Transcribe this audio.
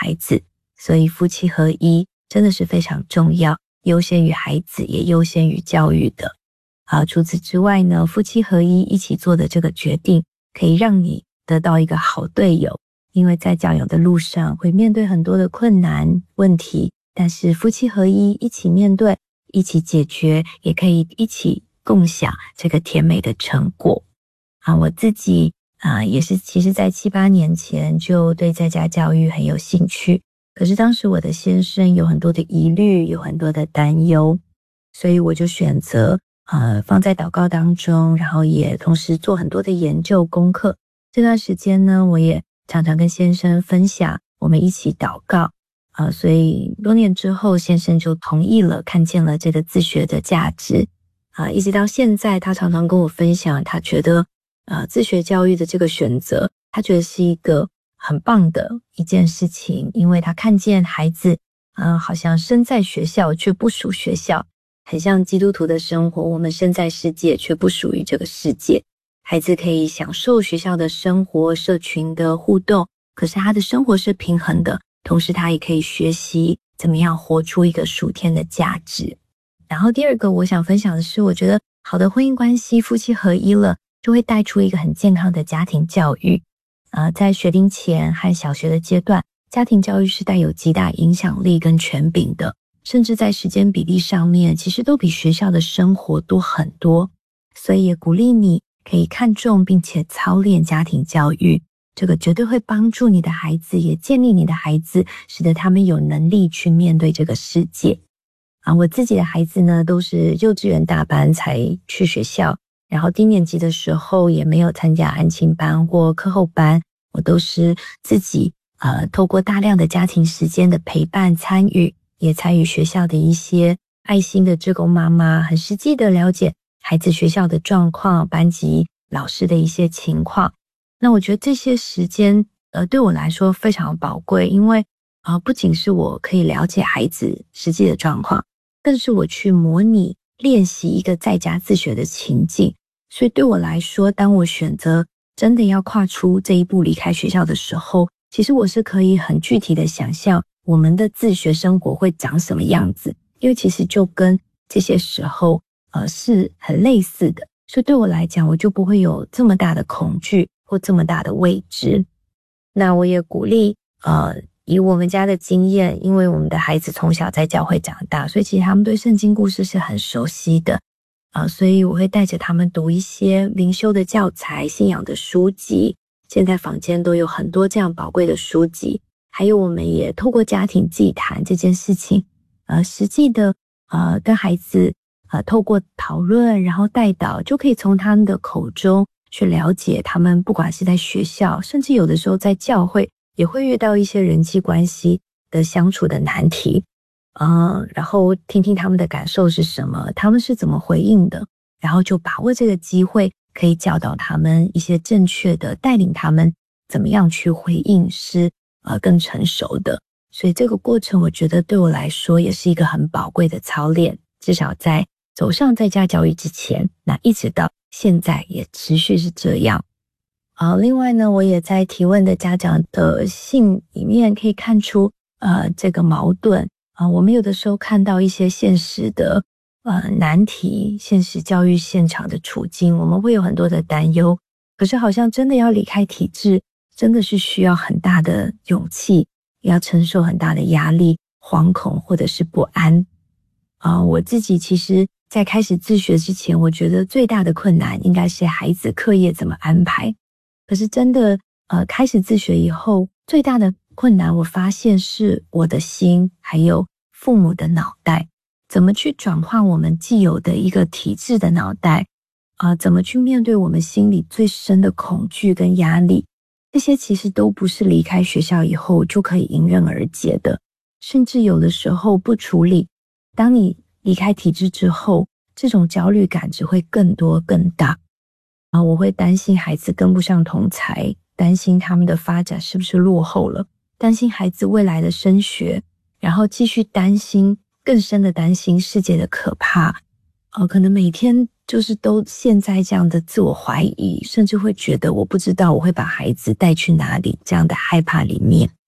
孩子，所以夫妻合一真的是非常重要，优先于孩子，也优先于教育的。除此之外呢，夫妻合一一起做的这个决定，可以让你得到一个好队友，因为在教养的路上会面对很多的困难问题，但是夫妻合一一起面对，一起解决，也可以一起共享这个甜美的成果。我自己也是其实在7、8年前就对在家教育很有兴趣，可是当时我的先生有很多的疑虑，有很多的担忧，所以我就选择放在祷告当中，然后也同时做很多的研究功课。这段时间呢，我也常常跟先生分享，我们一起祷告所以多年之后，先生就同意了，看见了这个自学的价值一直到现在，他常常跟我分享，他觉得自学教育的这个选择，他觉得是一个很棒的一件事情，因为他看见孩子好像身在学校却不属学校，很像基督徒的生活，我们身在世界却不属于这个世界。孩子可以享受学校的生活，社群的互动，可是他的生活是平衡的，同时他也可以学习怎么样活出一个属天的价值。然后第二个我想分享的是，我觉得好的婚姻关系，夫妻合一了，就会带出一个很健康的家庭教育在学龄前和小学的阶段，家庭教育是带有极大影响力跟权柄的，甚至在时间比例上面，其实都比学校的生活多很多。所以也鼓励你可以看重并且操练家庭教育，这个绝对会帮助你的孩子，也建立你的孩子，使得他们有能力去面对这个世界我自己的孩子呢，都是幼稚园大班才去学校，然后低年级的时候也没有参加安亲班或课后班，我都是自己透过大量的家庭时间的陪伴参与，也参与学校的一些爱心的志工妈妈，很实际的了解孩子学校的状况，班级老师的一些情况。那我觉得这些时间对我来说非常宝贵，因为不仅是我可以了解孩子实际的状况，更是我去模拟练习一个在家自学的情境。所以对我来说，当我选择真的要跨出这一步离开学校的时候，其实我是可以很具体的想象我们的自学生活会长什么样子，因为其实就跟这些时候是很类似的，所以对我来讲，我就不会有这么大的恐惧或这么大的未知。那我也鼓励以我们家的经验，因为我们的孩子从小在教会长大，所以其实他们对圣经故事是很熟悉的所以我会带着他们读一些灵修的教材、信仰的书籍，现在坊间都有很多这样宝贵的书籍，还有我们也透过家庭祭坛这件事情实际的跟孩子透过讨论然后带导，就可以从他们的口中去了解他们不管是在学校，甚至有的时候在教会也会遇到一些人际关系的相处的难题然后听听他们的感受是什么，他们是怎么回应的，然后就把握这个机会，可以教导他们一些正确的，带领他们怎么样去回应是更成熟的。所以这个过程我觉得对我来说也是一个很宝贵的操练，至少在走上在家教育之前，那一直到现在也持续是这样另外呢，我也在提问的家长的信里面可以看出这个矛盾我们有的时候看到一些现实的难题，现实教育现场的处境，我们会有很多的担忧，可是好像真的要离开体制，真的是需要很大的勇气，要承受很大的压力、惶恐或者是不安我自己其实在开始自学之前，我觉得最大的困难应该是孩子课业怎么安排，可是真的开始自学以后，最大的困难我发现是我的心还有父母的脑袋，怎么去转换我们既有的一个体制的脑袋怎么去面对我们心里最深的恐惧跟压力，这些其实都不是离开学校以后就可以迎刃而解的，甚至有的时候不处理，当你离开体制之后，这种焦虑感只会更多更大我会担心孩子跟不上同儕，担心他们的发展是不是落后了，担心孩子未来的升学，然后继续担心，更深的担心世界的可怕可能每天就是都陷在这样的自我怀疑，甚至会觉得我不知道我会把孩子带去哪里，这样的害怕里面